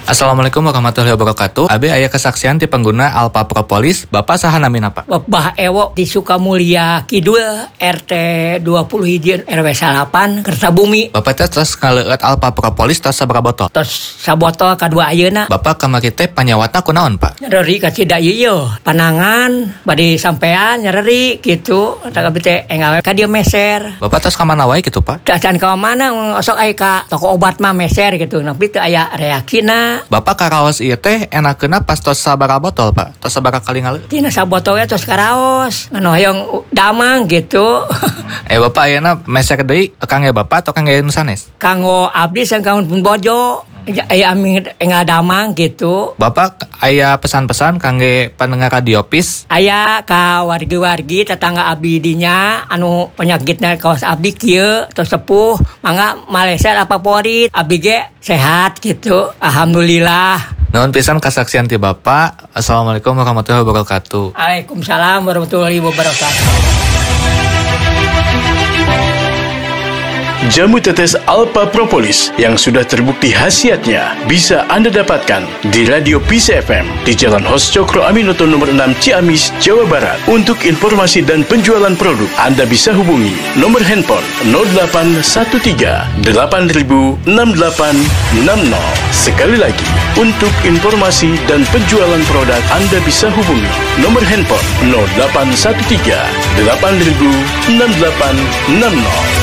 Assalamualaikum warahmatullahi wabarakatuh. Abi aya kesaksian ti pengguna Alpha Propolis. Bapak saha namina Pak? Bapak Ewo di Sukamulya Kidul RT 20 RW 8 Kertabumi. Bapak teh tos ngaleueut Alpha Propolis tos sabaraha botol? Tos sabotol kadua ayeuna. Bapak kamari teh panyawatna kunaon Pak? Nyeri ka cida ieu panangan bade sampean nyeri gitu. Tak abi teh enggal ka dieu meser. Bapak tos ka mana wae gitu Pak? Dacan ka mana sok aya ka toko obat mah meser gitu. Tapi teu aya reaksina. Bapak karaos ieu teh enakeuna pas tos sabaraha botol Pak? Tos sabaraha kali ngaleueut? Tina sabotolnya tos karaos. Anu hoyong damang gitu. Bapak ayeuna meser deui kangge Bapak atau kangge nu sanes? Kanggo abdi sang kanggo pun bojo. Aya ami enggak damang gitu. Bapak aya pesan-pesan kangge pendengar radio PIS? Aya ka wargi-wargi tetangga abdi dinya anu penyakitna kaos abdi kieu tos sepuh mangga Malaysia apa favorit abdi ge sehat gitu. Alhamdulillah. Nuhun pisan kasaksian ti Bapak. Assalamualaikum warahmatullahi wabarakatuh. Waalaikumsalam warahmatullahi wabarakatuh. Jamu tetes Alpha Propolis yang sudah terbukti khasiatnya bisa Anda dapatkan di Radio PIS FM di Jalan Hos Cokro Aminoto nomor 6 Ciamis, Jawa Barat. Untuk informasi dan penjualan produk, Anda bisa hubungi nomor handphone 0813 8000 6860. Sekali lagi, untuk informasi dan penjualan produk, Anda bisa hubungi nomor handphone 0813 8000 6860.